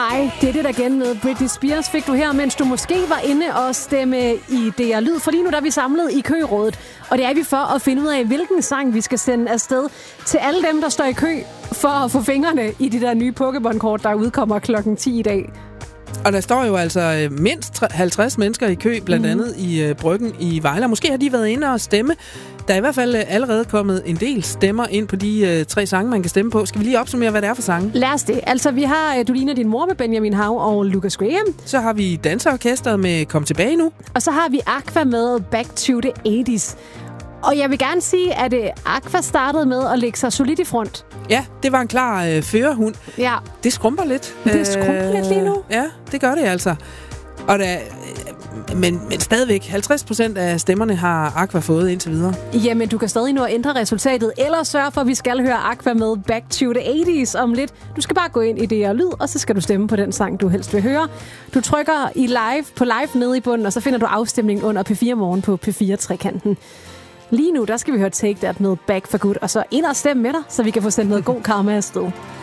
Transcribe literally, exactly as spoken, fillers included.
Ej, det er det der igen med Britney Spears fik du her, mens du måske var inde og stemme i D R Lyd. For lige nu der er vi samlet i kørådet, og det er vi for at finde ud af, hvilken sang vi skal sende afsted til alle dem, der står i kø for at få fingrene i de der nye Pokémon-kort, der udkommer klokken ti i dag. Og der står jo altså mindst halvtreds mennesker i kø, blandt andet mm. i uh, Bryggen i Vejle. Måske har de været inde og stemme. Der er i hvert fald uh, allerede kommet en del stemmer ind på de uh, tre sange, man kan stemme på. Skal vi lige opsummere, hvad det er for sange? Lad os det. Altså, vi har uh, Du ligner din mor med Benjamin Hav og Lucas Graham. Så har vi Danseorkestret med Kom tilbage nu. Og så har vi Aqua med Back to the eighties. Og jeg vil gerne sige, at uh, Aqua startede med at lægge sig solidt i front. Ja, det var en klar øh, førerhund. Ja. Det skrumper lidt. Det skrumper lidt lige nu. Ja, det gør det altså. Og der, men, men stadigvæk, halvtreds procent af stemmerne har Aqua fået indtil videre. Jamen, du kan stadig nå at ændre resultatet, eller sørge for, at vi skal høre Aqua med Back to the eighties om lidt. Du skal bare gå ind i D R Lyd, og så skal du stemme på den sang, du helst vil høre. Du trykker i live på live nede i bunden, og så finder du afstemningen under P fire Morgen på P fire-trekanten. Lige nu, der skal vi høre Take That med Back for Good, og så ind og stemme med dig, så vi kan få sendt noget god karma afsted.